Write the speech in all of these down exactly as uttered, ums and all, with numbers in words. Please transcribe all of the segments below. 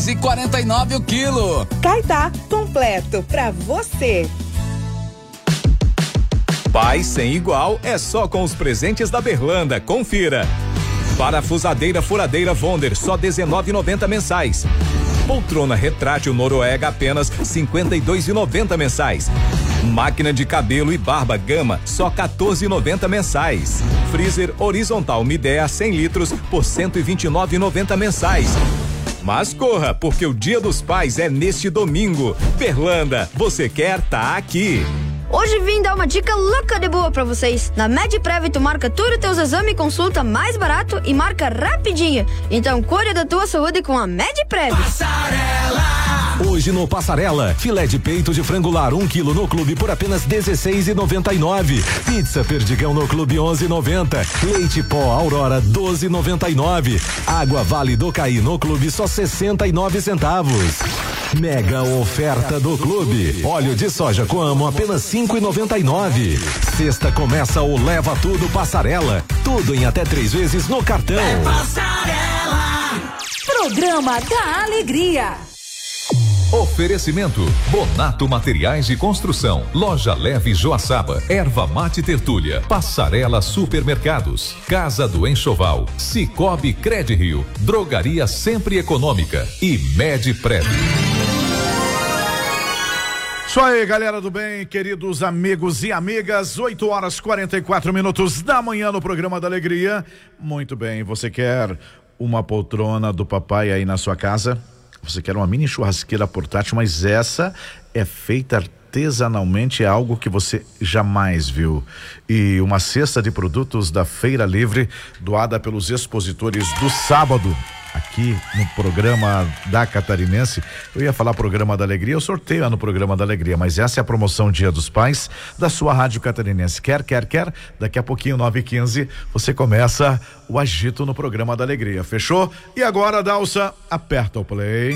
doze e quarenta e nove o quilo. Caetá, completo pra você. Pai sem igual é só com os presentes da Berlanda. Confira. Parafusadeira furadeira Wonder, só dezenove e noventa mensais. Poltrona retrátil Noruega, apenas cinquenta e dois e noventa mensais. Máquina de cabelo e barba Gama, só quatorze e noventa mensais. Freezer horizontal Midea cem litros por cento e vinte e nove e noventa mensais. Mas corra, porque o Dia dos Pais é neste domingo. Berlanda, você quer tá aqui. Hoje vim dar uma dica louca de boa pra vocês. Na MedPrev tu marca tudo teus exames e consulta mais barato e marca rapidinho. Então cuide da tua saúde com a MedPrev. Passarela! Hoje no Passarela, filé de peito de frango lar um quilo no clube por apenas dezesseis e noventa e nove. Pizza perdigão no clube onze e noventa. Leite pó Aurora doze e noventa e nove. Água Vale do Caí no clube só sessenta e nove centavos. Mega oferta do clube. Óleo de soja Coamo apenas cinco e noventa e nove. Sexta começa o Leva Tudo Passarela. Tudo em até três vezes no cartão. É Passarela. Programa da Alegria. Oferecimento: Bonato Materiais de Construção, Loja Leve Joaçaba, Erva Mate Tertúlia, Passarela Supermercados, Casa do Enxoval, Cicobi Credirio, Drogaria Sempre Econômica e MedPrev. Isso aí, galera do bem, queridos amigos e amigas, oito horas e quarenta e quatro minutos da manhã no programa da Alegria. Muito bem, você quer uma poltrona do papai aí na sua casa? Você quer uma mini churrasqueira portátil, mas essa é feita artesanalmente, é algo que você jamais viu. E uma cesta de produtos da Feira Livre, doada pelos expositores do sábado, aqui no programa da Catarinense. Eu ia falar programa da Alegria, eu sorteio no programa da Alegria, mas essa é a promoção Dia dos Pais da sua Rádio Catarinense. Quer, quer, quer? Daqui a pouquinho, nove e quinze, você começa o agito no programa da Alegria. Fechou? E agora, Dalsa, aperta o play.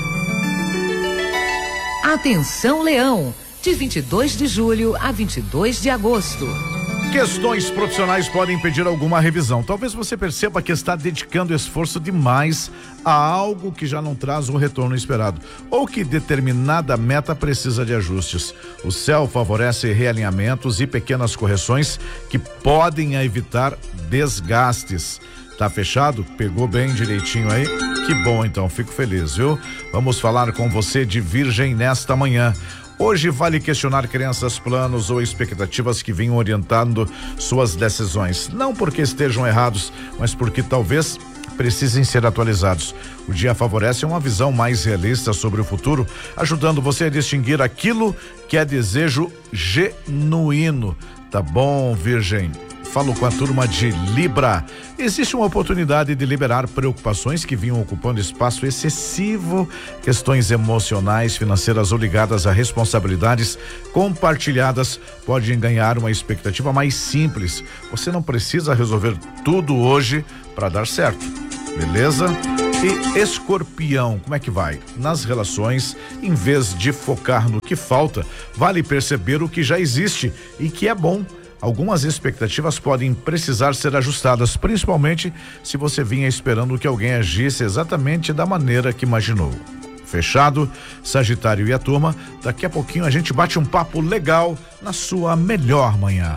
Atenção, Leão, de vinte e dois de julho a vinte e dois de agosto. Questões profissionais podem impedir alguma revisão. Talvez você perceba que está dedicando esforço demais a algo que já não traz o retorno esperado, ou que determinada meta precisa de ajustes. O céu favorece realinhamentos e pequenas correções que podem evitar desgastes. Tá fechado? Pegou bem direitinho aí? Que bom, então, fico feliz, viu? Vamos falar com você de Virgem nesta manhã. Hoje vale questionar crenças, planos ou expectativas que vinham orientando suas decisões. Não porque estejam errados, mas porque talvez precisem ser atualizados. O dia favorece uma visão mais realista sobre o futuro, ajudando você a distinguir aquilo que é desejo genuíno. Tá bom, Virgem? Falo com a turma de Libra. Existe uma oportunidade de liberar preocupações que vinham ocupando espaço excessivo, questões emocionais, financeiras ou ligadas a responsabilidades compartilhadas podem ganhar uma expectativa mais simples. Você não precisa resolver tudo hoje para dar certo, beleza? E Escorpião, como é que vai? Nas relações, em vez de focar no que falta, vale perceber o que já existe e que é bom. Algumas expectativas podem precisar ser ajustadas, principalmente se você vinha esperando que alguém agisse exatamente da maneira que imaginou. Fechado? Sagitário e a turma, daqui a pouquinho a gente bate um papo legal na sua melhor manhã.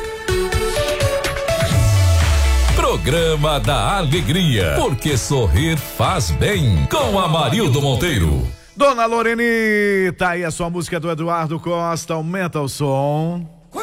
Programa da Alegria, porque sorrir faz bem, com Amarildo Monteiro. Dona Lorenita, aí a sua música do Eduardo Costa, aumenta o som.